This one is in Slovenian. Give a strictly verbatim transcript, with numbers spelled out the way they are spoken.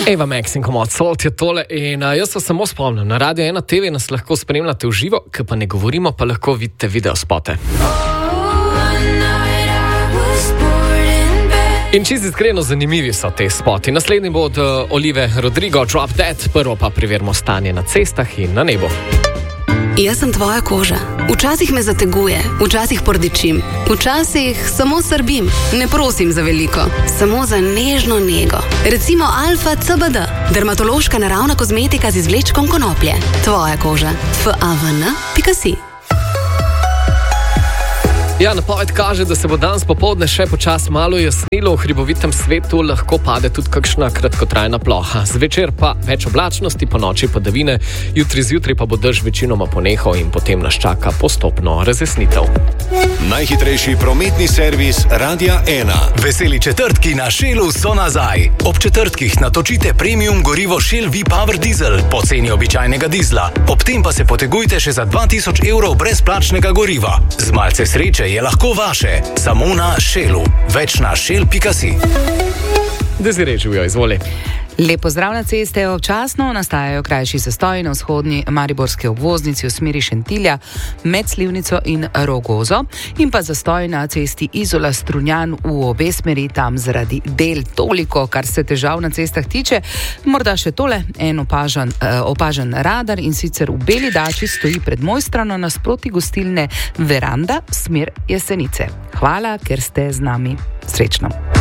Eva Max in Komod Salt je tole in uh, jaz se samo spomnim, na Radio ena te ve nas lahko spremljate v živo, ki pa ne govorimo, pa lahko vidite video spote. In čisto iskreno zanimivi so te spoti. Naslednji bo od uh, Olive Rodrigo, Drop Dead, prvo pa preverimo stanje na cestah in na nebu. Jaz sem tvoja koža. Včasih me zateguje, včasih pordečim, včasih samo srbim. Ne prosim za veliko, samo za nežno nego. Recimo Alfa C B D, dermatološka naravna kozmetika z izvlečkom konoplje. Tvoja koža. F A V N pika si. Ja, napoved kaže, da se bo danes popoldne še počas malo jasnilo, v hribovitem svetu lahko pade tudi kakšna kratkotrajna ploha. Zvečer pa več oblačnosti, po noči padavine, jutri zjutraj pa bo dež večinoma ponehal in potem nas čaka postopno razjasnitev. Najhitrejši prometni servis Radia ena. Veseli četrtki na Shellu so nazaj. Ob četrtkih natočite premium gorivo Shell V-Power Diesel po ceni običajnega dizla. Ob tem pa se potegujte še za dva tisoč evrov brezplačnega goriva. Z malce sreče je lahko vaše, samo na Shellu. Več na shell pika si. Desiree Živijo, izvoli. Lepo zdrav na ceste, občasno nastajajo krajši zastoji na vzhodni mariborski obvoznici v smeri Šentilja med Slivnico in Rogozo in pa zastoj na cesti Izola-Strunjan v obe smeri, tam zaradi del. Toliko, kar se težav na cestah tiče. Morda še tole, en opažen, eh, opažen radar in sicer v Beli dači stoji pred Mojstrano nasproti gostilne Veranda, smer Jesenice. Hvala, ker ste z nami. Srečno.